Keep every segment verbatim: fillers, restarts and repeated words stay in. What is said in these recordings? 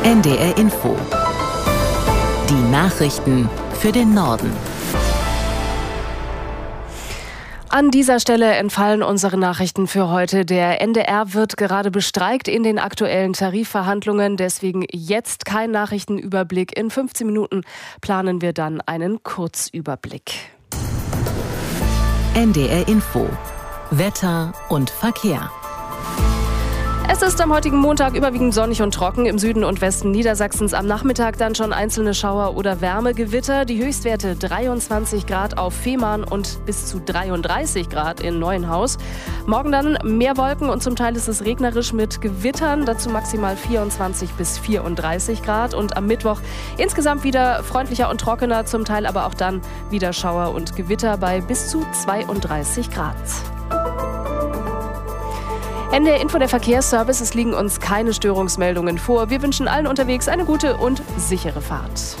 N D R Info. Die Nachrichten für den Norden. An dieser Stelle entfallen unsere Nachrichten für heute. Der N D R wird gerade bestreikt in den aktuellen Tarifverhandlungen. Deswegen jetzt kein Nachrichtenüberblick. In fünfzehn Minuten planen wir dann einen Kurzüberblick. N D R Info. Wetter und Verkehr. Es ist am heutigen Montag überwiegend sonnig und trocken. Im Süden und Westen Niedersachsens am Nachmittag dann schon einzelne Schauer oder Wärmegewitter. Die Höchstwerte dreiundzwanzig Grad auf Fehmarn und bis zu dreiunddreißig Grad in Neuenhaus. Morgen dann mehr Wolken und zum Teil ist es regnerisch mit Gewittern. Dazu maximal vierundzwanzig bis vierunddreißig Grad. Und am Mittwoch insgesamt wieder freundlicher und trockener. Zum Teil aber auch dann wieder Schauer und Gewitter bei bis zu zweiunddreißig Grad. N D R Info, der Verkehrsservice. Es liegen uns keine Störungsmeldungen vor. Wir wünschen allen unterwegs eine gute und sichere Fahrt.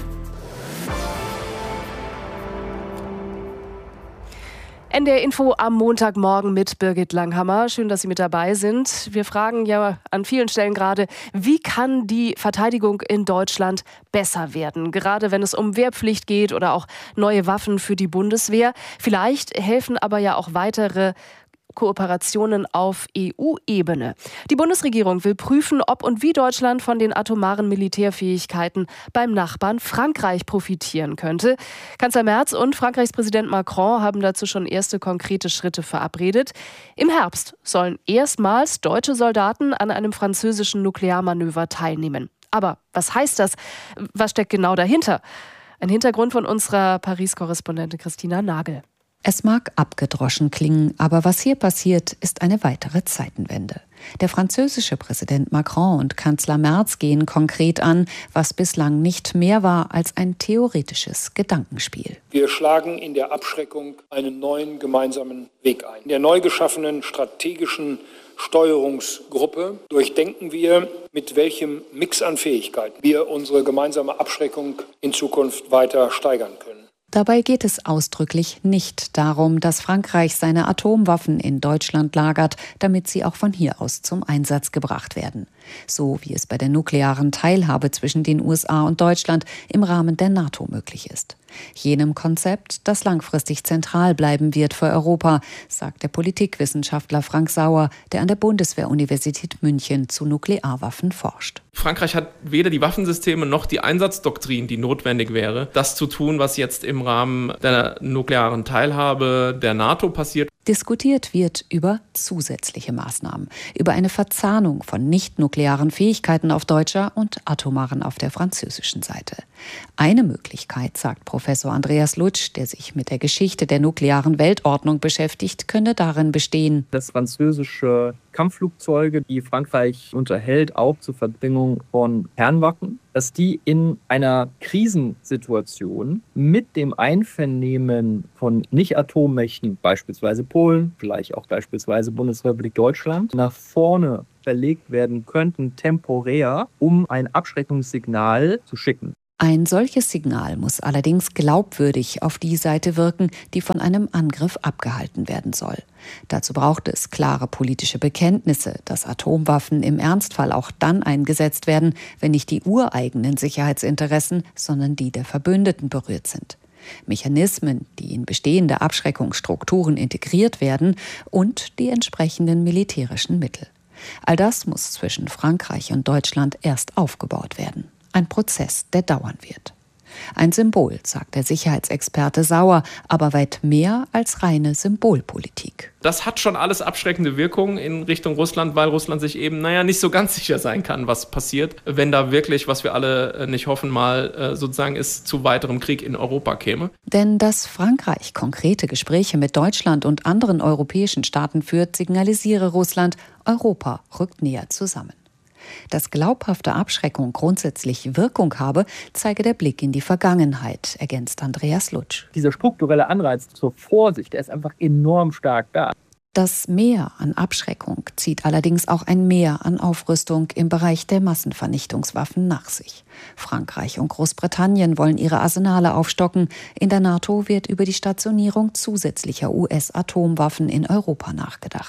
N D R Info am Montagmorgen mit Birgit Langhammer. Schön, dass Sie mit dabei sind. Wir fragen ja an vielen Stellen gerade, wie kann die Verteidigung in Deutschland besser werden? Gerade wenn es um Wehrpflicht geht oder auch neue Waffen für die Bundeswehr. Vielleicht helfen aber ja auch weitere Kooperationen auf E U-Ebene. Die Bundesregierung will prüfen, ob und wie Deutschland von den atomaren Militärfähigkeiten beim Nachbarn Frankreich profitieren könnte. Kanzler Merz und Frankreichs Präsident Macron haben dazu schon erste konkrete Schritte verabredet. Im Herbst sollen erstmals deutsche Soldaten an einem französischen Nuklearmanöver teilnehmen. Aber was heißt das? Was steckt genau dahinter? Ein Hintergrund von unserer Paris-Korrespondentin Christina Nagel. Es mag abgedroschen klingen, aber was hier passiert, ist eine weitere Zeitenwende. Der französische Präsident Macron und Kanzler Merz gehen konkret an, was bislang nicht mehr war als ein theoretisches Gedankenspiel. Wir schlagen in der Abschreckung einen neuen gemeinsamen Weg ein. In der neu geschaffenen strategischen Steuerungsgruppe durchdenken wir, mit welchem Mix an Fähigkeiten wir unsere gemeinsame Abschreckung in Zukunft weiter steigern können. Dabei geht es ausdrücklich nicht darum, dass Frankreich seine Atomwaffen in Deutschland lagert, damit sie auch von hier aus zum Einsatz gebracht werden. So wie es bei der nuklearen Teilhabe zwischen den U S A und Deutschland im Rahmen der NATO möglich ist. Jenem Konzept, das langfristig zentral bleiben wird für Europa, sagt der Politikwissenschaftler Frank Sauer, der an der Bundeswehr-Universität München zu Nuklearwaffen forscht. Frankreich hat weder die Waffensysteme noch die Einsatzdoktrin, die notwendig wäre, das zu tun, was jetzt im Rahmen der nuklearen Teilhabe der NATO passiert. Diskutiert wird über zusätzliche Maßnahmen, über eine Verzahnung von nicht-nuklearen Fähigkeiten auf deutscher und atomaren auf der französischen Seite. Eine Möglichkeit, sagt Professor Andreas Lutsch, der sich mit der Geschichte der nuklearen Weltordnung beschäftigt, könne darin bestehen, dass französische Kampfflugzeuge, die Frankreich unterhält, auch zur Verdrängung von Kernwaffen, dass die in einer Krisensituation mit dem Einvernehmen von Nicht-Atommächten, beispielsweise Polen, vielleicht auch beispielsweise Bundesrepublik Deutschland, nach vorne verlegt werden könnten, temporär, um ein Abschreckungssignal zu schicken. Ein solches Signal muss allerdings glaubwürdig auf die Seite wirken, die von einem Angriff abgehalten werden soll. Dazu braucht es klare politische Bekenntnisse, dass Atomwaffen im Ernstfall auch dann eingesetzt werden, wenn nicht die ureigenen Sicherheitsinteressen, sondern die der Verbündeten berührt sind. Mechanismen, die in bestehende Abschreckungsstrukturen integriert werden und die entsprechenden militärischen Mittel. All das muss zwischen Frankreich und Deutschland erst aufgebaut werden. Ein Prozess, der dauern wird. Ein Symbol, sagt der Sicherheitsexperte Sauer, aber weit mehr als reine Symbolpolitik. Das hat schon alles abschreckende Wirkung in Richtung Russland, weil Russland sich eben, naja, nicht so ganz sicher sein kann, was passiert, wenn da wirklich, was wir alle nicht hoffen, mal sozusagen es zu weiterem Krieg in Europa käme. Denn dass Frankreich konkrete Gespräche mit Deutschland und anderen europäischen Staaten führt, signalisiere Russland, Europa rückt näher zusammen. Dass glaubhafte Abschreckung grundsätzlich Wirkung habe, zeige der Blick in die Vergangenheit, ergänzt Andreas Lutsch. Dieser strukturelle Anreiz zur Vorsicht, der ist einfach enorm stark da. Das Mehr an Abschreckung zieht allerdings auch ein Mehr an Aufrüstung im Bereich der Massenvernichtungswaffen nach sich. Frankreich und Großbritannien wollen ihre Arsenale aufstocken. In der NATO wird über die Stationierung zusätzlicher U S-Atomwaffen in Europa nachgedacht.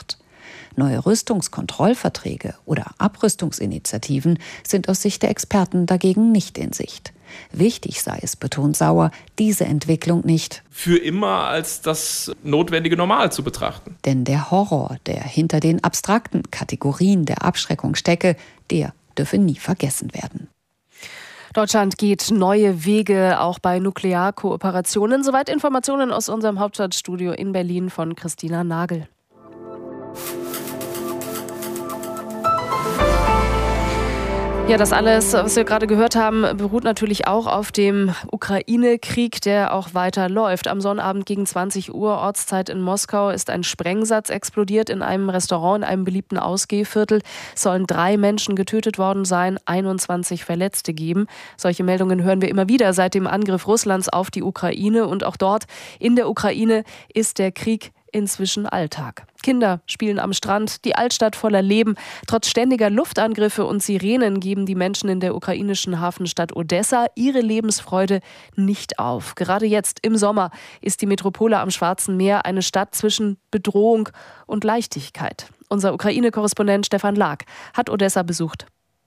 Neue Rüstungskontrollverträge oder Abrüstungsinitiativen sind aus Sicht der Experten dagegen nicht in Sicht. Wichtig sei es, betont Sauer, diese Entwicklung nicht für immer als das notwendige Normal zu betrachten. Denn der Horror, der hinter den abstrakten Kategorien der Abschreckung stecke, der dürfe nie vergessen werden. Deutschland geht neue Wege, auch bei Nuklearkooperationen. Soweit Informationen aus unserem Hauptstadtstudio in Berlin von Christina Nagel. Ja, das alles, was wir gerade gehört haben, beruht natürlich auch auf dem Ukraine-Krieg, der auch weiter läuft. Am Sonnabend gegen zwanzig Uhr Ortszeit in Moskau ist ein Sprengsatz explodiert in einem Restaurant in einem beliebten Ausgehviertel. Es sollen drei Menschen getötet worden sein, einundzwanzig Verletzte geben. Solche Meldungen hören wir immer wieder seit dem Angriff Russlands auf die Ukraine. Und auch dort in der Ukraine ist der Krieg inzwischen Alltag. Kinder spielen am Strand, die Altstadt voller Leben. Trotz ständiger Luftangriffe und Sirenen geben die Menschen in der ukrainischen Hafenstadt Odessa ihre Lebensfreude nicht auf. Gerade jetzt im Sommer ist die Metropole am Schwarzen Meer eine Stadt zwischen Bedrohung und Leichtigkeit. Unser Ukraine-Korrespondent Stefan Lag hat Odessa besucht.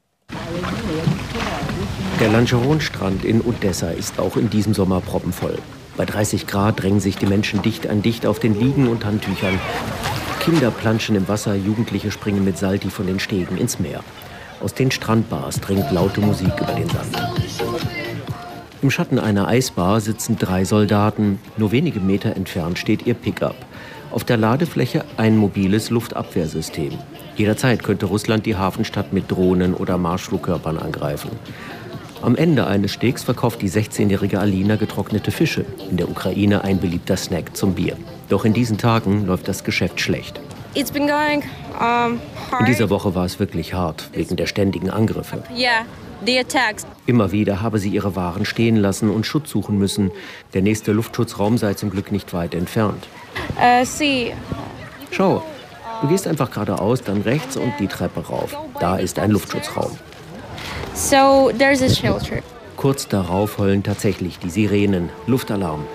Der Langeron-Strand in Odessa ist auch in diesem Sommer proppenvoll. Bei dreißig Grad drängen sich die Menschen dicht an dicht auf den Liegen und Handtüchern. Kinder planschen im Wasser, Jugendliche springen mit Salti von den Stegen ins Meer. Aus den Strandbars dringt laute Musik über den Sand. Im Schatten einer Eisbar sitzen drei Soldaten. Nur wenige Meter entfernt steht ihr Pickup. Auf der Ladefläche ein mobiles Luftabwehrsystem. Jederzeit könnte Russland die Hafenstadt mit Drohnen oder Marschflugkörpern angreifen. Am Ende eines Stegs verkauft die sechzehnjährige Alina getrocknete Fische. In der Ukraine ein beliebter Snack zum Bier. Doch in diesen Tagen läuft das Geschäft schlecht. It's been going, um, hard. In dieser Woche war es wirklich hart, wegen der ständigen Angriffe. Yeah, the attacks. Immer wieder habe sie ihre Waren stehen lassen und Schutz suchen müssen. Der nächste Luftschutzraum sei zum Glück nicht weit entfernt. Uh, see. Schau, du gehst einfach geradeaus, dann rechts und die Treppe rauf. Da ist ein Luftschutzraum. So there's a shelter. Kurz darauf heulen tatsächlich die Sirenen. Luftalarm.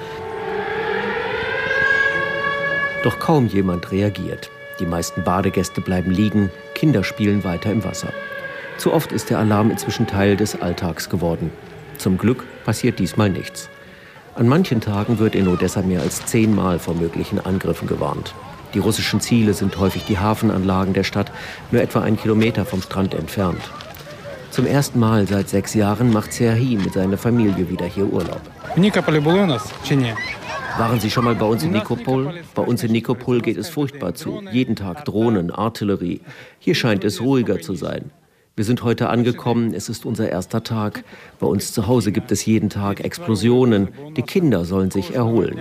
Doch kaum jemand reagiert. Die meisten Badegäste bleiben liegen, Kinder spielen weiter im Wasser. Zu oft ist der Alarm inzwischen Teil des Alltags geworden. Zum Glück passiert diesmal nichts. An manchen Tagen wird in Odessa mehr als zehnmal vor möglichen Angriffen gewarnt. Die russischen Ziele sind häufig die Hafenanlagen der Stadt, nur etwa einen Kilometer vom Strand entfernt. Zum ersten Mal seit sechs Jahren macht Serhii mit seiner Familie wieder hier Urlaub. Waren Sie schon mal bei uns in Nikopol? Bei uns in Nikopol geht es furchtbar zu. Jeden Tag Drohnen, Artillerie. Hier scheint es ruhiger zu sein. Wir sind heute angekommen, es ist unser erster Tag. Bei uns zu Hause gibt es jeden Tag Explosionen. Die Kinder sollen sich erholen.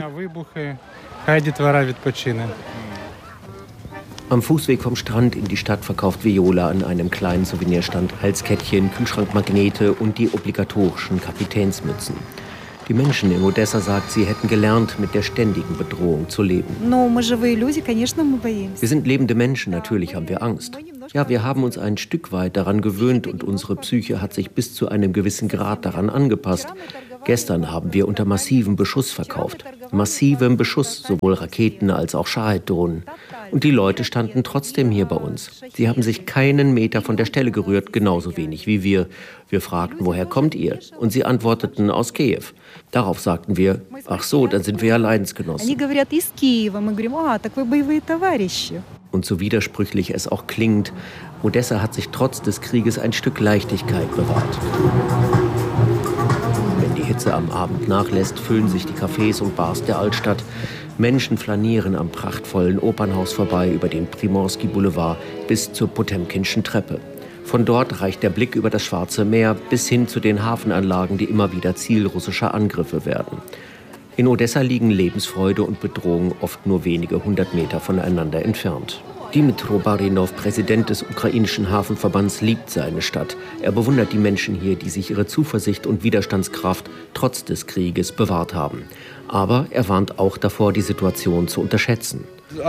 Am Fußweg vom Strand in die Stadt verkauft Viola an einem kleinen Souvenirstand Halskettchen, Kühlschrankmagnete und die obligatorischen Kapitänsmützen. Die Menschen in Odessa, sagt sie, hätten gelernt, mit der ständigen Bedrohung zu leben. Wir sind lebende Menschen, natürlich haben wir Angst. Ja, wir haben uns ein Stück weit daran gewöhnt und unsere Psyche hat sich bis zu einem gewissen Grad daran angepasst. Gestern haben wir unter massivem Beschuss verkauft. Massivem Beschuss, sowohl Raketen als auch Schahid-Drohnen. Und die Leute standen trotzdem hier bei uns. Sie haben sich keinen Meter von der Stelle gerührt, genauso wenig wie wir. Wir fragten, woher kommt ihr? Und sie antworteten, aus Kiew. Darauf sagten wir, ach so, dann sind wir ja Leidensgenossen. Und so widersprüchlich es auch klingt, Odessa hat sich trotz des Krieges ein Stück Leichtigkeit bewahrt. Wenn die Hitze am Abend nachlässt, füllen sich die Cafés und Bars der Altstadt. Menschen flanieren am prachtvollen Opernhaus vorbei über den Primorsky Boulevard bis zur Potemkinschen Treppe. Von dort reicht der Blick über das Schwarze Meer bis hin zu den Hafenanlagen, die immer wieder Ziel russischer Angriffe werden. In Odessa liegen Lebensfreude und Bedrohung oft nur wenige hundert Meter voneinander entfernt. Dmytro Barinov, Präsident des ukrainischen Hafenverbands, liebt seine Stadt. Er bewundert die Menschen hier, die sich ihre Zuversicht und Widerstandskraft trotz des Krieges bewahrt haben. Aber er warnt auch davor, die Situation zu unterschätzen.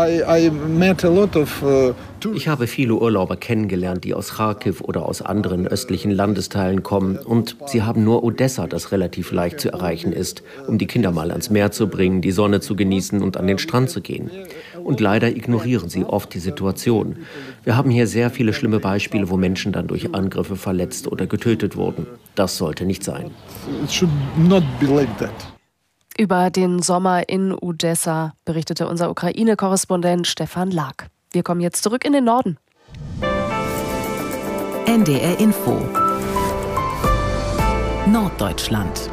Ich habe viele Urlauber kennengelernt, die aus Kharkiv oder aus anderen östlichen Landesteilen kommen. Und sie haben nur Odessa, das relativ leicht zu erreichen ist, um die Kinder mal ans Meer zu bringen, die Sonne zu genießen und an den Strand zu gehen. Und leider ignorieren sie oft die Situation. Wir haben hier sehr viele schlimme Beispiele, wo Menschen dann durch Angriffe verletzt oder getötet wurden. Das sollte nicht sein. It should not be like that. Über den Sommer in Odessa berichtete unser Ukraine-Korrespondent Stefan Lag. Wir kommen jetzt zurück in den Norden. N D R Info Norddeutschland.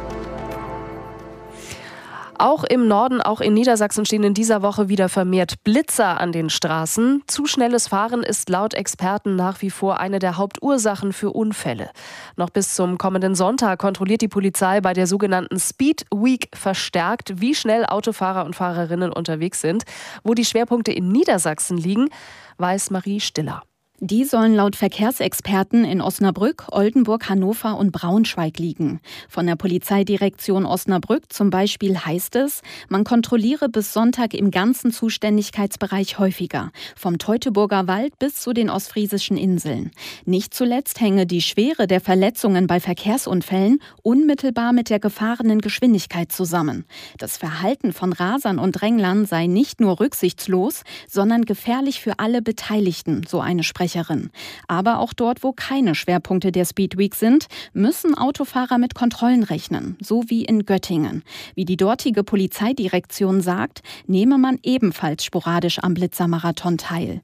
Auch im Norden, auch in Niedersachsen stehen in dieser Woche wieder vermehrt Blitzer an den Straßen. Zu schnelles Fahren ist laut Experten nach wie vor eine der Hauptursachen für Unfälle. Noch bis zum kommenden Sonntag kontrolliert die Polizei bei der sogenannten Speed Week verstärkt, wie schnell Autofahrer und Fahrerinnen unterwegs sind. Wo die Schwerpunkte in Niedersachsen liegen, weiß Marie Stiller. Die sollen laut Verkehrsexperten in Osnabrück, Oldenburg, Hannover und Braunschweig liegen. Von der Polizeidirektion Osnabrück zum Beispiel heißt es, man kontrolliere bis Sonntag im ganzen Zuständigkeitsbereich häufiger, vom Teutoburger Wald bis zu den ostfriesischen Inseln. Nicht zuletzt hänge die Schwere der Verletzungen bei Verkehrsunfällen unmittelbar mit der gefahrenen Geschwindigkeit zusammen. Das Verhalten von Rasern und Dränglern sei nicht nur rücksichtslos, sondern gefährlich für alle Beteiligten, so eine Sprecherin. Aber auch dort, wo keine Schwerpunkte der Speedweek sind, müssen Autofahrer mit Kontrollen rechnen, so wie in Göttingen. Wie die dortige Polizeidirektion sagt, nehme man ebenfalls sporadisch am Blitzermarathon teil.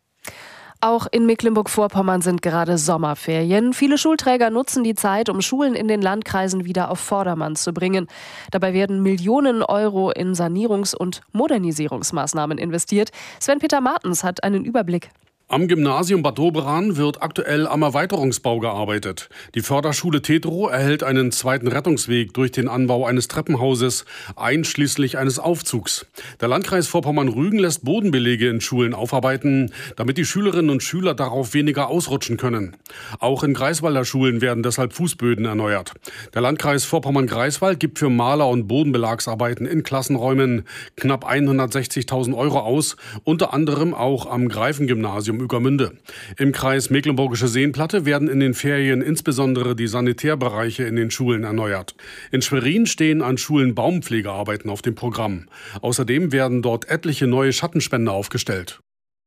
Auch in Mecklenburg-Vorpommern sind gerade Sommerferien. Viele Schulträger nutzen die Zeit, um Schulen in den Landkreisen wieder auf Vordermann zu bringen. Dabei werden Millionen Euro in Sanierungs- und Modernisierungsmaßnahmen investiert. Sven-Peter Martens hat einen Überblick. Am Gymnasium Bad Doberan wird aktuell am Erweiterungsbau gearbeitet. Die Förderschule Tetro erhält einen zweiten Rettungsweg durch den Anbau eines Treppenhauses, einschließlich eines Aufzugs. Der Landkreis Vorpommern-Rügen lässt Bodenbelege in Schulen aufarbeiten, damit die Schülerinnen und Schüler darauf weniger ausrutschen können. Auch in Greifswalder Schulen werden deshalb Fußböden erneuert. Der Landkreis Vorpommern-Greifswald gibt für Maler- und Bodenbelagsarbeiten in Klassenräumen knapp hundertsechzigtausend Euro aus, unter anderem auch am Greifengymnasium Ueckermünde. Im Kreis Mecklenburgische Seenplatte werden in den Ferien insbesondere die Sanitärbereiche in den Schulen erneuert. In Schwerin stehen an Schulen Baumpflegearbeiten auf dem Programm. Außerdem werden dort etliche neue Schattenspender aufgestellt.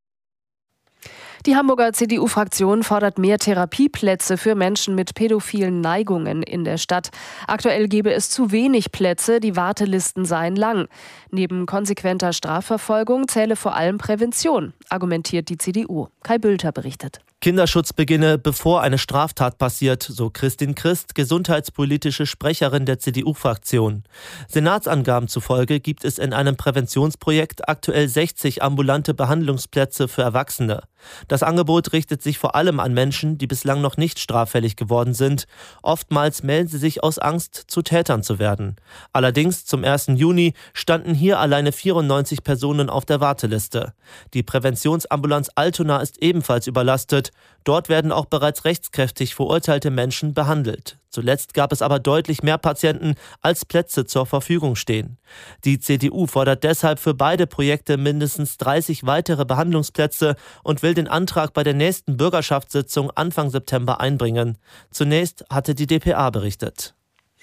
Die Hamburger C D U-Fraktion fordert mehr Therapieplätze für Menschen mit pädophilen Neigungen in der Stadt. Aktuell gebe es zu wenig Plätze, die Wartelisten seien lang. Neben konsequenter Strafverfolgung zähle vor allem Prävention, argumentiert die C D U. Kai Bülter berichtet. Kinderschutz beginne, bevor eine Straftat passiert, so Christin Christ, gesundheitspolitische Sprecherin der C D U-Fraktion. Senatsangaben zufolge gibt es in einem Präventionsprojekt aktuell sechzig ambulante Behandlungsplätze für Erwachsene. Das Angebot richtet sich vor allem an Menschen, die bislang noch nicht straffällig geworden sind. Oftmals melden sie sich aus Angst, zu Tätern zu werden. Allerdings zum ersten Juni standen hier alleine vierundneunzig Personen auf der Warteliste. Die Präventionsambulanz Altona ist ebenfalls überlastet. Dort werden auch bereits rechtskräftig verurteilte Menschen behandelt. Zuletzt gab es aber deutlich mehr Patienten, als Plätze zur Verfügung stehen. Die C D U fordert deshalb für beide Projekte mindestens dreißig weitere Behandlungsplätze und will den Antrag bei der nächsten Bürgerschaftssitzung Anfang September einbringen. Zunächst hatte die D P A berichtet.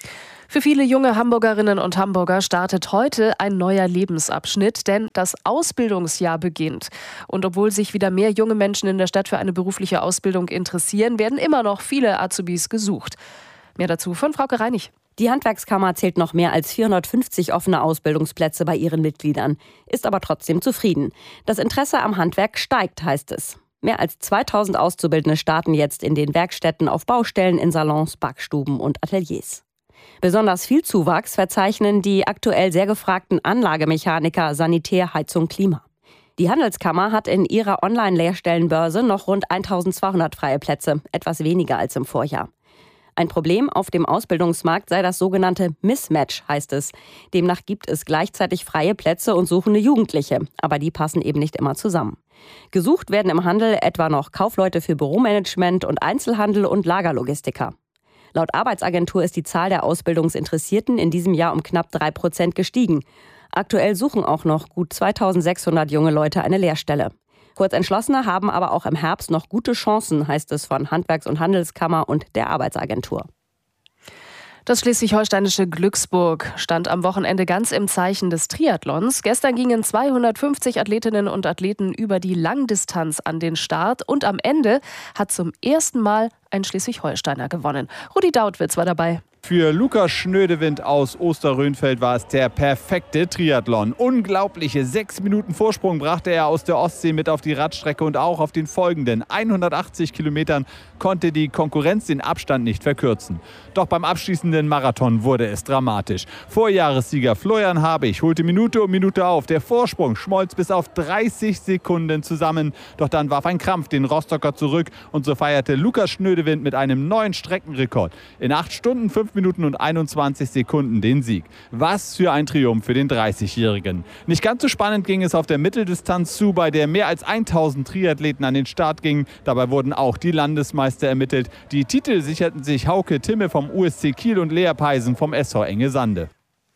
Für viele junge Hamburgerinnen und Hamburger startet heute ein neuer Lebensabschnitt, denn das Ausbildungsjahr beginnt. Und obwohl sich wieder mehr junge Menschen in der Stadt für eine berufliche Ausbildung interessieren, werden immer noch viele Azubis gesucht. Mehr dazu von Frauke Reinig. Die Handwerkskammer zählt noch mehr als vierhundertfünfzig offene Ausbildungsplätze bei ihren Mitgliedern, ist aber trotzdem zufrieden. Das Interesse am Handwerk steigt, heißt es. Mehr als zweitausend Auszubildende starten jetzt in den Werkstätten, auf Baustellen, in Salons, Backstuben und Ateliers. Besonders viel Zuwachs verzeichnen die aktuell sehr gefragten Anlagemechaniker, Sanitär, Heizung, Klima. Die Handelskammer hat in ihrer Online-Lehrstellenbörse noch rund eintausendzweihundert freie Plätze, etwas weniger als im Vorjahr. Ein Problem auf dem Ausbildungsmarkt sei das sogenannte Mismatch, heißt es. Demnach gibt es gleichzeitig freie Plätze und suchende Jugendliche, aber die passen eben nicht immer zusammen. Gesucht werden im Handel etwa noch Kaufleute für Büromanagement und Einzelhandel und Lagerlogistiker. Laut Arbeitsagentur ist die Zahl der Ausbildungsinteressierten in diesem Jahr um knapp drei Prozent gestiegen. Aktuell suchen auch noch gut zweitausendsechshundert junge Leute eine Lehrstelle. Kurzentschlossene haben aber auch im Herbst noch gute Chancen, heißt es von Handwerks- und Handelskammer und der Arbeitsagentur. Das schleswig-holsteinische Glücksburg stand am Wochenende ganz im Zeichen des Triathlons. Gestern gingen zweihundertfünfzig Athletinnen und Athleten über die Langdistanz an den Start und am Ende hat zum ersten Mal ein Schleswig-Holsteiner gewonnen. Rudi Dautwitz war dabei. Für Lukas Schnödewind aus Osterrönfeld war es der perfekte Triathlon. Unglaubliche sechs Minuten Vorsprung brachte er aus der Ostsee mit auf die Radstrecke und auch auf den folgenden hundertachtzig Kilometern konnte die Konkurrenz den Abstand nicht verkürzen. Doch beim abschließenden Marathon wurde es dramatisch. Vorjahressieger Florian Habich holte Minute um Minute auf. Der Vorsprung schmolz bis auf dreißig Sekunden zusammen. Doch dann warf ein Krampf den Rostocker zurück und so feierte Lukas Schnödewind mit einem neuen Streckenrekord. In acht Stunden, fünf Minuten und einundzwanzig Sekunden den Sieg. Was für ein Triumph für den dreißigjährigen. Nicht ganz so spannend ging es auf der Mitteldistanz zu, bei der mehr als tausend Triathleten an den Start gingen. Dabei wurden auch die Landesmeister ermittelt. Die Titel sicherten sich Hauke Timme vom U S C Kiel und Lea Peisen vom S V Enge Sande.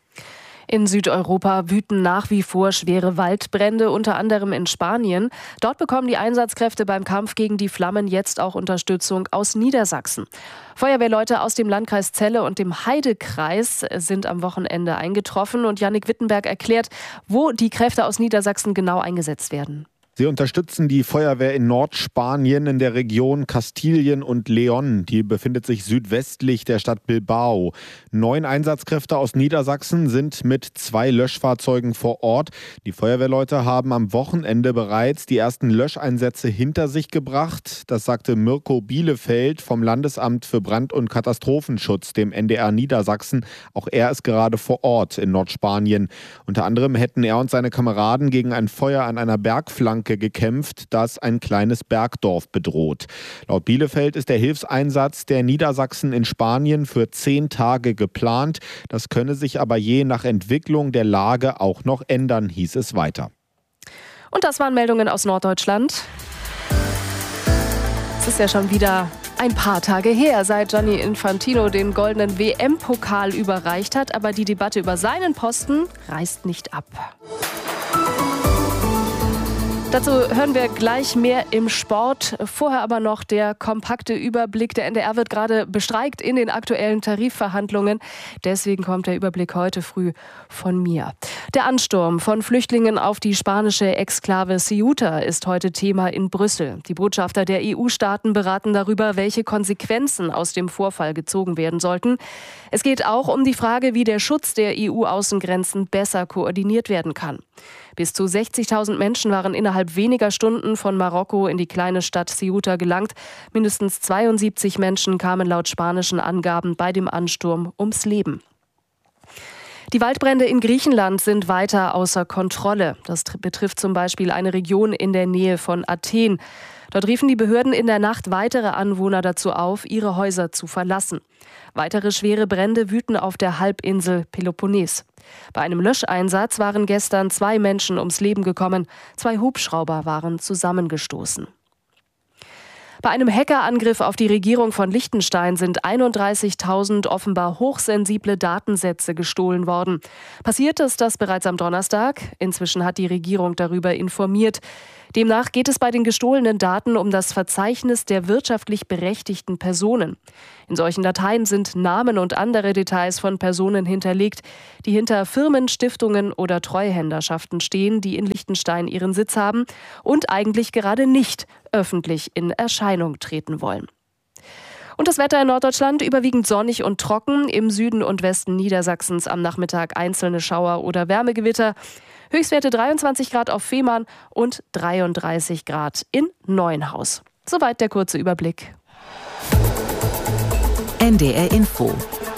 In Südeuropa wüten nach wie vor schwere Waldbrände, unter anderem in Spanien. Dort bekommen die Einsatzkräfte beim Kampf gegen die Flammen jetzt auch Unterstützung aus Niedersachsen. Feuerwehrleute aus dem Landkreis Celle und dem Heidekreis sind am Wochenende eingetroffen und Jannik Wittenberg erklärt, wo die Kräfte aus Niedersachsen genau eingesetzt werden. Sie unterstützen die Feuerwehr in Nordspanien in der Region Kastilien und León. Die befindet sich südwestlich der Stadt Bilbao. Neun Einsatzkräfte aus Niedersachsen sind mit zwei Löschfahrzeugen vor Ort. Die Feuerwehrleute haben am Wochenende bereits die ersten Löscheinsätze hinter sich gebracht. Das sagte Mirko Bielefeld vom Landesamt für Brand- und Katastrophenschutz, dem N D R Niedersachsen. Auch er ist gerade vor Ort in Nordspanien. Unter anderem hätten er und seine Kameraden gegen ein Feuer an einer Bergflanke gekämpft, das ein kleines Bergdorf bedroht. Laut Bielefeld ist der Hilfseinsatz der Niedersachsen in Spanien für zehn Tage geplant. Das könne sich aber je nach Entwicklung der Lage auch noch ändern, hieß es weiter. Und das waren Meldungen aus Norddeutschland. Es ist ja schon wieder ein paar Tage her, seit Gianni Infantino den goldenen W M-Pokal überreicht hat. Aber die Debatte über seinen Posten reißt nicht ab. Dazu hören wir gleich mehr im Sport. Vorher aber noch der kompakte Überblick. Der N D R wird gerade bestreikt in den aktuellen Tarifverhandlungen. Deswegen kommt der Überblick heute früh von mir. Der Ansturm von Flüchtlingen auf die spanische Exklave Ceuta ist heute Thema in Brüssel. Die Botschafter der E U-Staaten beraten darüber, welche Konsequenzen aus dem Vorfall gezogen werden sollten. Es geht auch um die Frage, wie der Schutz der E U-Außengrenzen besser koordiniert werden kann. Bis zu sechzigtausend Menschen waren innerhalb weniger Stunden von Marokko in die kleine Stadt Ceuta gelangt. Mindestens zweiundsiebzig Menschen kamen laut spanischen Angaben bei dem Ansturm ums Leben. Die Waldbrände in Griechenland sind weiter außer Kontrolle. Das betrifft zum Beispiel eine Region in der Nähe von Athen. Dort riefen die Behörden in der Nacht weitere Anwohner dazu auf, ihre Häuser zu verlassen. Weitere schwere Brände wüten auf der Halbinsel Peloponnes. Bei einem Löscheinsatz waren gestern zwei Menschen ums Leben gekommen. Zwei Hubschrauber waren zusammengestoßen. Bei einem Hackerangriff auf die Regierung von Liechtenstein sind einunddreißigtausend offenbar hochsensible Datensätze gestohlen worden. Passiert ist das bereits am Donnerstag. Inzwischen hat die Regierung darüber informiert. Demnach geht es bei den gestohlenen Daten um das Verzeichnis der wirtschaftlich berechtigten Personen. In solchen Dateien sind Namen und andere Details von Personen hinterlegt, die hinter Firmen, Stiftungen oder Treuhänderschaften stehen, die in Liechtenstein ihren Sitz haben und eigentlich gerade nicht öffentlich in Erscheinung treten wollen. Und das Wetter in Norddeutschland überwiegend sonnig und trocken. Im Süden und Westen Niedersachsens am Nachmittag einzelne Schauer oder Wärmegewitter. Höchstwerte dreiundzwanzig Grad auf Fehmarn und dreiunddreißig Grad in Neuenhaus. Soweit der kurze Überblick. N D R Info.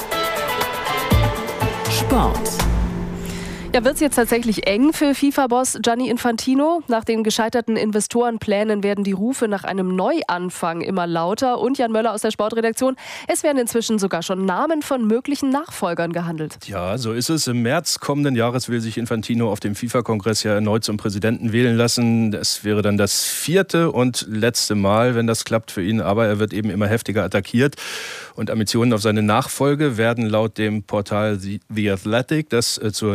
Sport. Ja, wird es jetzt tatsächlich eng für FIFA-Boss Gianni Infantino? Nach den gescheiterten Investorenplänen werden die Rufe nach einem Neuanfang immer lauter. Und Jan Möller aus der Sportredaktion, es werden inzwischen sogar schon Namen von möglichen Nachfolgern gehandelt. Ja, so ist es. Im März kommenden Jahres will sich Infantino auf dem FIFA-Kongress ja erneut zum Präsidenten wählen lassen. Das wäre dann das vierte und letzte Mal, wenn das klappt für ihn. Aber er wird eben immer heftiger attackiert. Und Ambitionen auf seine Nachfolge werden laut dem Portal The Athletic, das zur New York Times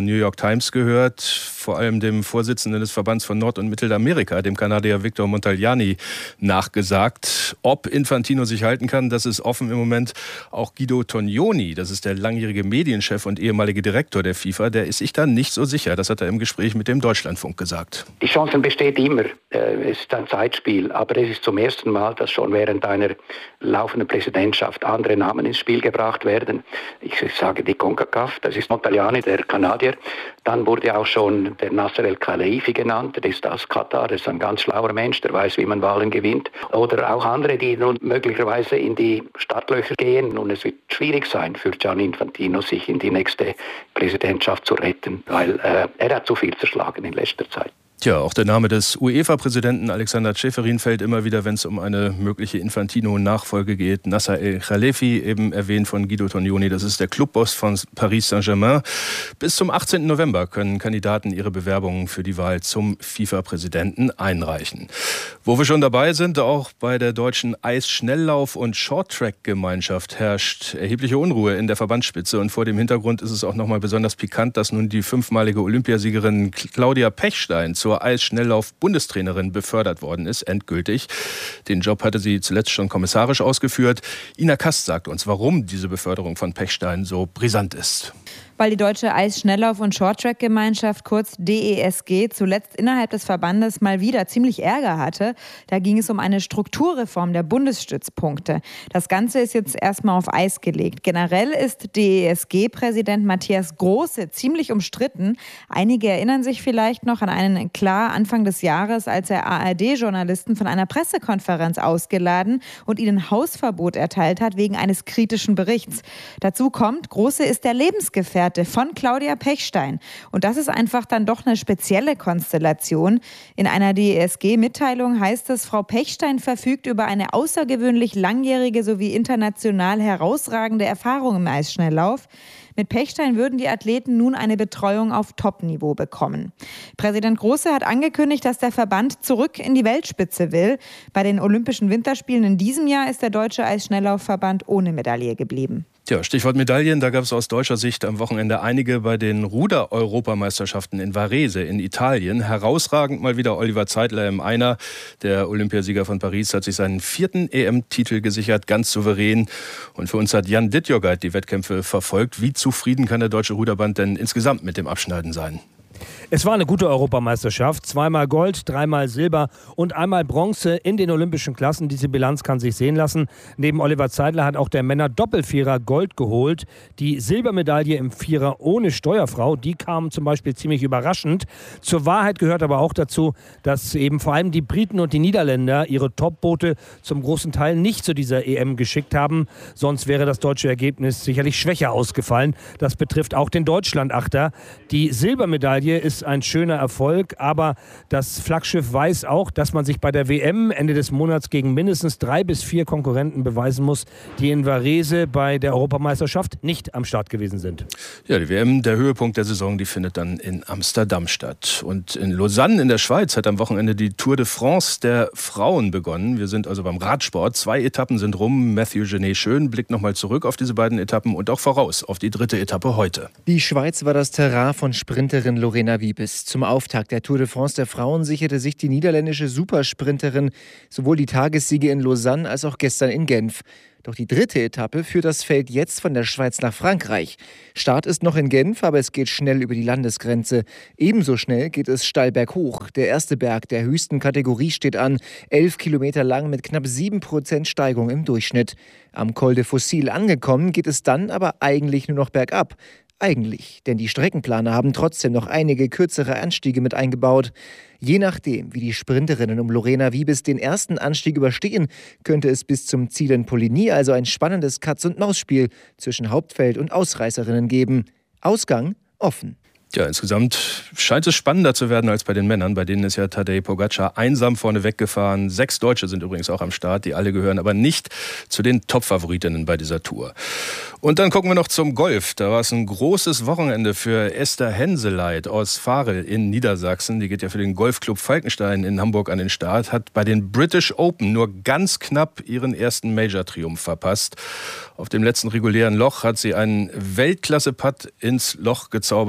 Times gehört, vor allem dem Vorsitzenden des Verbands von Nord- und Mittelamerika, dem Kanadier Victor Montagliani, nachgesagt. Ob Infantino sich halten kann, das ist offen im Moment. Auch Guido Tognoni, das ist der langjährige Medienchef und ehemalige Direktor der FIFA, der ist sich da nicht so sicher. Das hat er im Gespräch mit dem Deutschlandfunk gesagt. Die Chancen besteht immer. Es ist ein Zeitspiel, aber es ist zum ersten Mal, dass schon während einer laufenden Präsidentschaft andere Namen ins Spiel gebracht werden. Ich sage die CONCACAF, das ist Montagliani, der Kanadier. Dann wurde auch schon der Nasser El-Khelaifi genannt, der ist aus Katar, das ist ein ganz schlauer Mensch, der weiß, wie man Wahlen gewinnt. Oder auch andere, die nun möglicherweise in die Startlöcher gehen. Und es wird schwierig sein für Gianni Infantino, sich in die nächste Präsidentschaft zu retten, weil äh, er hat zu viel zerschlagen in letzter Zeit. Tja, auch der Name des UEFA-Präsidenten Alexander Ceferin fällt immer wieder, wenn es um eine mögliche Infantino-Nachfolge geht. Nasser El-Khelaifi, eben erwähnt von Guido Tognoni, das ist der Clubboss von Paris Saint-Germain. Bis zum achtzehnten November können Kandidaten ihre Bewerbungen für die Wahl zum FIFA-Präsidenten einreichen. Wo wir schon dabei sind, auch bei der deutschen Eisschnelllauf- und Shorttrack-Gemeinschaft herrscht erhebliche Unruhe in der Verbandsspitze. Und vor dem Hintergrund ist es auch nochmal besonders pikant, dass nun die fünfmalige Olympiasiegerin Claudia Pechstein zur Eisschnelllauf-Bundestrainerin befördert worden ist, endgültig. Den Job hatte sie zuletzt schon kommissarisch ausgeführt. Ina Kast sagt uns, warum diese Beförderung von Pechstein so brisant ist. Weil die Deutsche Eisschnelllauf- und Shorttrack-Gemeinschaft, kurz D E S G, zuletzt innerhalb des Verbandes mal wieder ziemlich Ärger hatte. Da ging es um eine Strukturreform der Bundesstützpunkte. Das Ganze ist jetzt erstmal auf Eis gelegt. Generell ist D E S G-Präsident Matthias Große ziemlich umstritten. Einige erinnern sich vielleicht noch an einen Eklat Anfang des Jahres, als er A R D-Journalisten von einer Pressekonferenz ausgeladen und ihnen Hausverbot erteilt hat wegen eines kritischen Berichts. Dazu kommt, Große ist der Lebensgefährte von Claudia Pechstein. Und das ist einfach dann doch eine spezielle Konstellation. In einer D E S G-Mitteilung heißt es, Frau Pechstein verfügt über eine außergewöhnlich langjährige sowie international herausragende Erfahrung im Eisschnelllauf. Mit Pechstein würden die Athleten nun eine Betreuung auf Top-Niveau bekommen. Präsident Große hat angekündigt, dass der Verband zurück in die Weltspitze will. Bei den Olympischen Winterspielen in diesem Jahr ist der Deutsche Eisschnelllaufverband ohne Medaille geblieben. Ja, Stichwort Medaillen, da gab es aus deutscher Sicht am Wochenende einige bei den Ruder-Europameisterschaften in Varese in Italien. Herausragend mal wieder Oliver Zeidler im Einer. Der Olympiasieger von Paris hat sich seinen vierten E M-Titel gesichert, ganz souverän. Und für uns hat Jan Dittjogait die Wettkämpfe verfolgt. Wie zufrieden kann der Deutsche Ruderband denn insgesamt mit dem Abschneiden sein? Es war eine gute Europameisterschaft. Zweimal Gold, dreimal Silber und einmal Bronze in den olympischen Klassen. Diese Bilanz kann sich sehen lassen. Neben Oliver Zeidler hat auch der Männer-Doppelvierer Gold geholt. Die Silbermedaille im Vierer ohne Steuerfrau, die kam zum Beispiel ziemlich überraschend. Zur Wahrheit gehört aber auch dazu, dass eben vor allem die Briten und die Niederländer ihre Topboote zum großen Teil nicht zu dieser E M geschickt haben. Sonst wäre das deutsche Ergebnis sicherlich schwächer ausgefallen. Das betrifft auch den Deutschlandachter. Die Silbermedaille ist ein schöner Erfolg, aber das Flaggschiff weiß auch, dass man sich bei der W M Ende des Monats gegen mindestens drei bis vier Konkurrenten beweisen muss, die in Varese bei der Europameisterschaft nicht am Start gewesen sind. Ja, die W M, der Höhepunkt der Saison, die findet dann in Amsterdam statt. Und in Lausanne in der Schweiz hat am Wochenende die Tour de France der Frauen begonnen. Wir sind also beim Radsport. Zwei Etappen sind rum. Mathieu Genet-Schön blickt nochmal zurück auf diese beiden Etappen und auch voraus auf die dritte Etappe heute. Die Schweiz war das Terrain von Sprinterin Lorena Wiebes. Zum Auftakt der Tour de France der Frauen sicherte sich die niederländische Supersprinterin sowohl die Tagessiege in Lausanne als auch gestern in Genf. Doch die dritte Etappe führt das Feld jetzt von der Schweiz nach Frankreich. Start ist noch in Genf, aber es geht schnell über die Landesgrenze. Ebenso schnell geht es steil berghoch. Der erste Berg der höchsten Kategorie steht an, elf Kilometer lang mit knapp sieben Prozent Steigung im Durchschnitt. Am Col de Fossil angekommen, geht es dann aber eigentlich nur noch bergab. Eigentlich, denn die Streckenplaner haben trotzdem noch einige kürzere Anstiege mit eingebaut. Je nachdem, wie die Sprinterinnen um Lorena Wiebes den ersten Anstieg überstehen, könnte es bis zum Ziel in Poligny also ein spannendes Katz-und-Maus-Spiel zwischen Hauptfeld und Ausreißerinnen geben. Ausgang offen. Ja, insgesamt scheint es spannender zu werden als bei den Männern. Bei denen ist ja Tadej Pogacar einsam vorne weggefahren. Sechs Deutsche sind übrigens auch am Start. Die alle gehören aber nicht zu den Top-Favoritinnen bei dieser Tour. Und dann gucken wir noch zum Golf. Da war es ein großes Wochenende für Esther Henseleit aus Varel in Niedersachsen. Die geht ja für den Golfclub Falkenstein in Hamburg an den Start. Hat bei den British Open nur ganz knapp ihren ersten Major-Triumph verpasst. Auf dem letzten regulären Loch hat sie einen Weltklasse-Putt ins Loch gezaubert und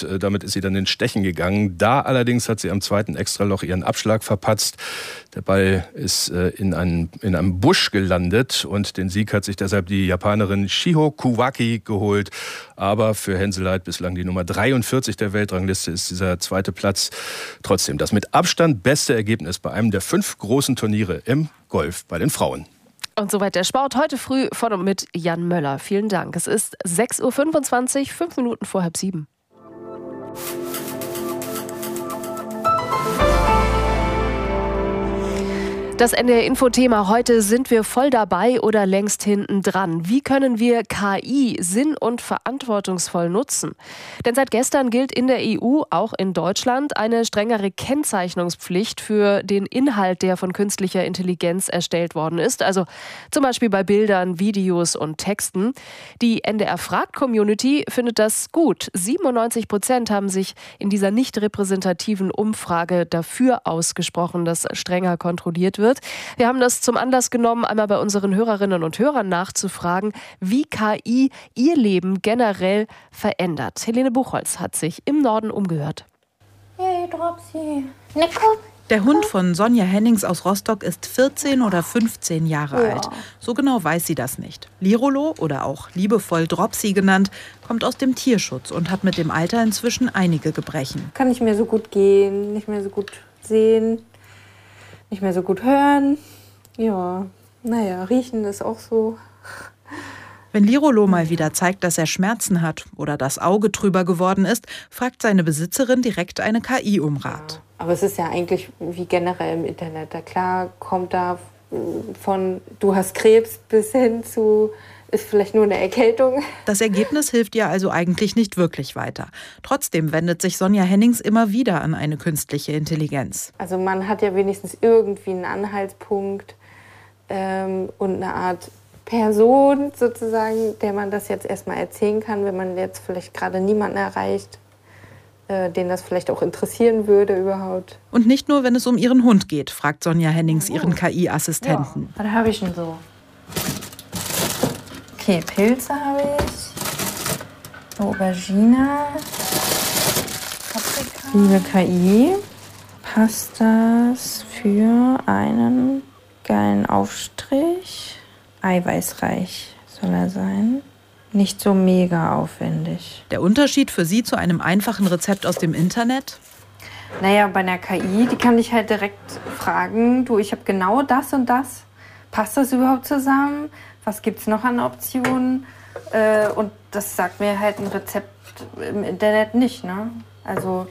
und äh, damit ist sie dann in Stechen gegangen. Da allerdings hat sie am zweiten Extraloch ihren Abschlag verpatzt. Der Ball ist äh, in, einen, in einem Busch gelandet und den Sieg hat sich deshalb die Japanerin Shiho Kuwaki geholt. Aber für Henseleit bislang die Nummer dreiundvierzig der Weltrangliste ist dieser zweite Platz trotzdem das mit Abstand beste Ergebnis bei einem der fünf großen Turniere im Golf bei den Frauen. Und soweit der Sport heute früh von und mit Jan Möller. Vielen Dank. Es ist sechs Uhr fünfundzwanzig, fünf Minuten vor halb sieben. Das N D R-Info-Thema heute: Sind wir voll dabei oder längst hinten dran? Wie können wir K I sinn- und verantwortungsvoll nutzen? Denn seit gestern gilt in der E U, auch in Deutschland, eine strengere Kennzeichnungspflicht für den Inhalt, der von künstlicher Intelligenz erstellt worden ist. Also zum Beispiel bei Bildern, Videos und Texten. Die N D R-Fragt-Community findet das gut. siebenundneunzig Prozent haben sich in dieser nicht repräsentativen Umfrage dafür ausgesprochen, dass strenger kontrolliert wird. Wird. Wir haben das zum Anlass genommen, einmal bei unseren Hörerinnen und Hörern nachzufragen, wie K I ihr Leben generell verändert. Helene Buchholz hat sich im Norden umgehört. Hey, Dropsy. Ne, komm. Der Hund von Sonja Hennings aus Rostock ist vierzehn oder fünfzehn Jahre Ja. alt. So genau weiß sie das nicht. Lirolo, oder auch liebevoll Dropsy genannt, kommt aus dem Tierschutz und hat mit dem Alter inzwischen einige Gebrechen. Kann nicht mehr so gut gehen, nicht mehr so gut sehen, nicht mehr so gut hören. Ja, naja, riechen ist auch so. Wenn Lirolo mal wieder zeigt, dass er Schmerzen hat oder das Auge trüber geworden ist, fragt seine Besitzerin direkt eine K I um Rat. Aber es ist ja eigentlich wie generell im Internet. Da klar kommt da von du hast Krebs bis hin zu ist vielleicht nur eine Erkältung. Das Ergebnis hilft ihr also eigentlich nicht wirklich weiter. Trotzdem wendet sich Sonja Hennings immer wieder an eine künstliche Intelligenz. Also man hat ja wenigstens irgendwie einen Anhaltspunkt ähm, und eine Art Person sozusagen, der man das jetzt erstmal erzählen kann, wenn man jetzt vielleicht gerade niemanden erreicht, äh, den das vielleicht auch interessieren würde überhaupt. Und nicht nur, wenn es um ihren Hund geht, fragt Sonja Hennings ihren K I-Assistenten. Ja, was habe ich denn so? Okay, Pilze habe ich, Aubergine, Paprika. Liebe K I, passt das für einen geilen Aufstrich? Eiweißreich soll er sein. Nicht so mega aufwendig. Der Unterschied für Sie zu einem einfachen Rezept aus dem Internet? Naja, bei einer K I, die kann ich halt direkt fragen, du, ich habe genau das und das. Passt das überhaupt zusammen? Was gibt es noch an Optionen? Äh, und das sagt mir halt ein Rezept im Internet nicht, ne? Also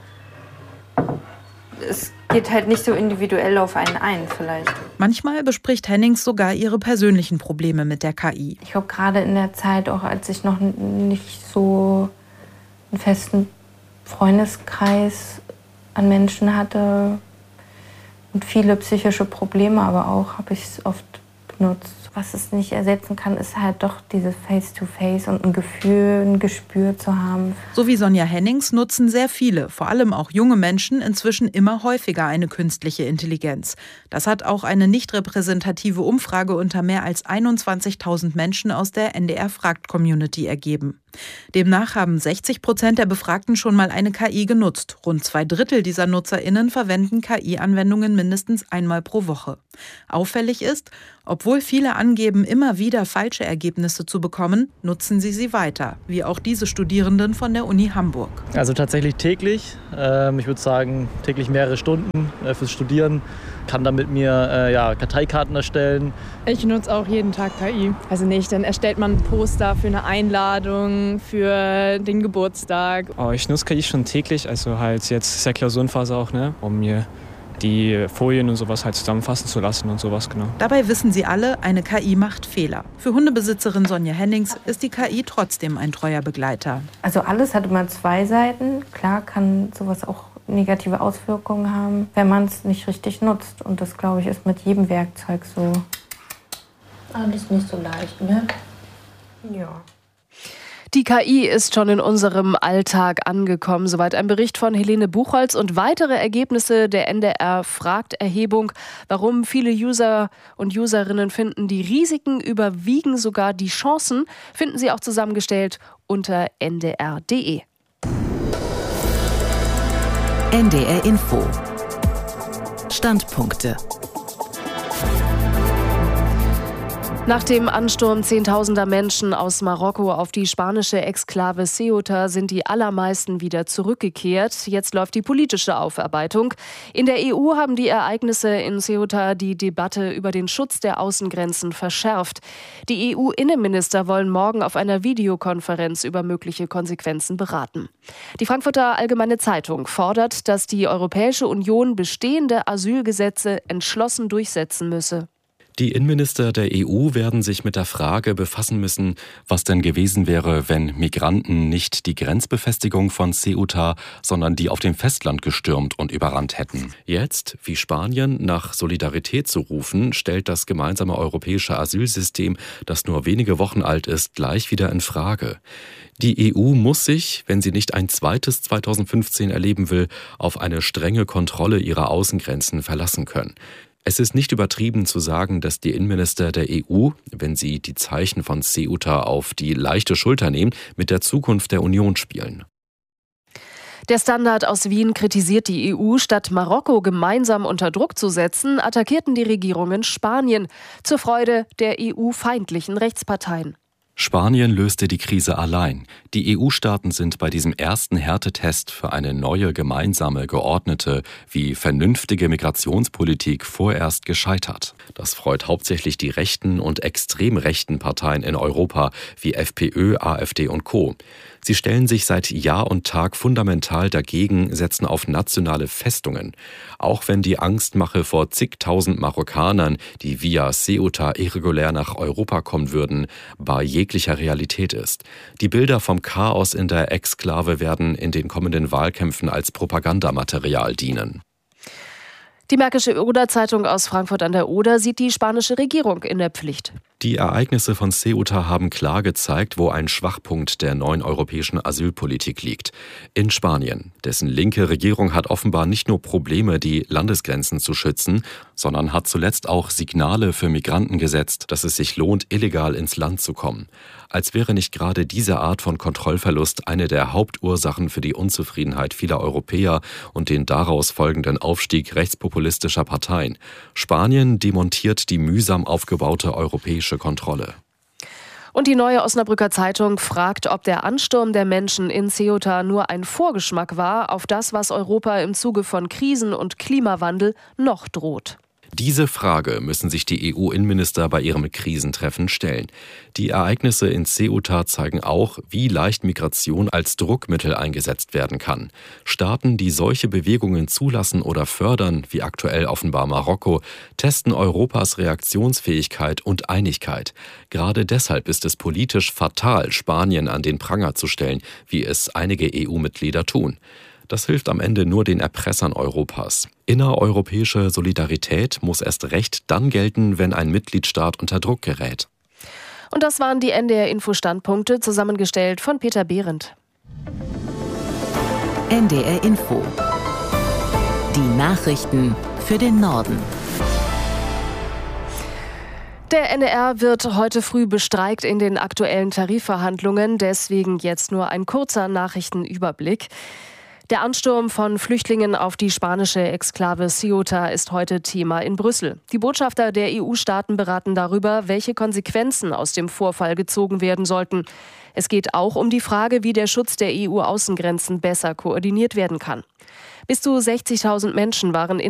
es geht halt nicht so individuell auf einen ein vielleicht. Manchmal bespricht Hennings sogar ihre persönlichen Probleme mit der K I. Ich glaube, gerade in der Zeit, auch als ich noch nicht so einen festen Freundeskreis an Menschen hatte und viele psychische Probleme aber auch, habe ich es oft benutzt. Was es nicht ersetzen kann, ist halt doch dieses Face-to-Face und ein Gefühl, ein Gespür zu haben. So wie Sonja Hennings nutzen sehr viele, vor allem auch junge Menschen, inzwischen immer häufiger eine künstliche Intelligenz. Das hat auch eine nicht repräsentative Umfrage unter mehr als einundzwanzigtausend Menschen aus der N D R-Fragt-Community ergeben. Demnach haben sechzig Prozent der Befragten schon mal eine K I genutzt. Rund zwei Drittel dieser NutzerInnen verwenden K I-Anwendungen mindestens einmal pro Woche. Auffällig ist, obwohl viele angeben, immer wieder falsche Ergebnisse zu bekommen, nutzen sie sie weiter, wie auch diese Studierenden von der Uni Hamburg. Also tatsächlich täglich. Ähm, ich würde sagen, täglich mehrere Stunden äh, fürs Studieren. Kann dann mit mir äh, ja, Karteikarten erstellen. Ich nutze auch jeden Tag K I. Also nicht, dann erstellt man ein Poster für eine Einladung, für den Geburtstag. Oh, ich nutze K I schon täglich, also halt jetzt ist ja Klausurenphase auch, ne, um mir die Folien und sowas halt zusammenfassen zu lassen und sowas, genau. Dabei wissen sie alle, eine K I macht Fehler. Für Hundebesitzerin Sonja Hennings ist die K I trotzdem ein treuer Begleiter. Also alles hat immer zwei Seiten. Klar kann sowas auch negative Auswirkungen haben, wenn man es nicht richtig nutzt. Und das, glaube ich, ist mit jedem Werkzeug so. Alles nicht so leicht, ne? Ja. Die K I ist schon in unserem Alltag angekommen. Soweit ein Bericht von Helene Buchholz und weitere Ergebnisse der N D R-Fragt-Erhebung. Warum viele User und Userinnen finden, die Risiken überwiegen sogar die Chancen, finden Sie auch zusammengestellt unter n d r punkt d e. N D R Info. Standpunkte. Nach dem Ansturm zehntausender Menschen aus Marokko auf die spanische Exklave Ceuta sind die allermeisten wieder zurückgekehrt. Jetzt läuft die politische Aufarbeitung. In der E U haben die Ereignisse in Ceuta die Debatte über den Schutz der Außengrenzen verschärft. Die E U-Innenminister wollen morgen auf einer Videokonferenz über mögliche Konsequenzen beraten. Die Frankfurter Allgemeine Zeitung fordert, dass die Europäische Union bestehende Asylgesetze entschlossen durchsetzen müsse. Die Innenminister der E U werden sich mit der Frage befassen müssen, was denn gewesen wäre, wenn Migranten nicht die Grenzbefestigung von Ceuta, sondern die auf dem Festland gestürmt und überrannt hätten. Jetzt, wie Spanien, nach Solidarität zu rufen, stellt das gemeinsame europäische Asylsystem, das nur wenige Wochen alt ist, gleich wieder in Frage. Die E U muss sich, wenn sie nicht ein zweites zweitausendfünfzehn erleben will, auf eine strenge Kontrolle ihrer Außengrenzen verlassen können. Es ist nicht übertrieben zu sagen, dass die Innenminister der E U, wenn sie die Zeichen von Ceuta auf die leichte Schulter nehmen, mit der Zukunft der Union spielen. Der Standard aus Wien kritisiert die E U. Statt Marokko gemeinsam unter Druck zu setzen, attackierten die Regierungen Spanien zur Freude der E U-feindlichen Rechtsparteien. Spanien löste die Krise allein. Die E U-Staaten sind bei diesem ersten Härtetest für eine neue, gemeinsame, geordnete, wie vernünftige Migrationspolitik vorerst gescheitert. Das freut hauptsächlich die rechten und extrem rechten Parteien in Europa wie FPÖ, AfD und Co. Sie stellen sich seit Jahr und Tag fundamental dagegen, setzen auf nationale Festungen. Auch wenn die Angstmache vor zigtausend Marokkanern, die via Ceuta irregulär nach Europa kommen würden, bar jeglicher Realität ist. Die Bilder vom Chaos in der Exklave werden in den kommenden Wahlkämpfen als Propagandamaterial dienen. Die Märkische Oder-Zeitung aus Frankfurt an der Oder sieht die spanische Regierung in der Pflicht. Die Ereignisse von Ceuta haben klar gezeigt, wo ein Schwachpunkt der neuen europäischen Asylpolitik liegt. In Spanien. Dessen linke Regierung hat offenbar nicht nur Probleme, die Landesgrenzen zu schützen, sondern hat zuletzt auch Signale für Migranten gesetzt, dass es sich lohnt, illegal ins Land zu kommen. Als wäre nicht gerade diese Art von Kontrollverlust eine der Hauptursachen für die Unzufriedenheit vieler Europäer und den daraus folgenden Aufstieg rechtspopulistischer Parteien. Spanien demontiert die mühsam aufgebaute europäische Kontrolle. Und die Neue Osnabrücker Zeitung fragt, ob der Ansturm der Menschen in Ceuta nur ein Vorgeschmack war auf das, was Europa im Zuge von Krisen und Klimawandel noch droht. Diese Frage müssen sich die E U-Innenminister bei ihrem Krisentreffen stellen. Die Ereignisse in Ceuta zeigen auch, wie leicht Migration als Druckmittel eingesetzt werden kann. Staaten, die solche Bewegungen zulassen oder fördern, wie aktuell offenbar Marokko, testen Europas Reaktionsfähigkeit und Einigkeit. Gerade deshalb ist es politisch fatal, Spanien an den Pranger zu stellen, wie es einige E U-Mitglieder tun. Das hilft am Ende nur den Erpressern Europas. Innereuropäische Solidarität muss erst recht dann gelten, wenn ein Mitgliedstaat unter Druck gerät. Und das waren die N D R-Info-Standpunkte, zusammengestellt von Peter Behrendt. N D R Info. Die Nachrichten für den Norden. Der N D R wird heute früh bestreikt in den aktuellen Tarifverhandlungen, deswegen jetzt nur ein kurzer Nachrichtenüberblick. Der Ansturm von Flüchtlingen auf die spanische Exklave Ceuta ist heute Thema in Brüssel. Die Botschafter der E U-Staaten beraten darüber, welche Konsequenzen aus dem Vorfall gezogen werden sollten. Es geht auch um die Frage, wie der Schutz der E U-Außengrenzen besser koordiniert werden kann. Bis zu sechzigtausend Menschen waren in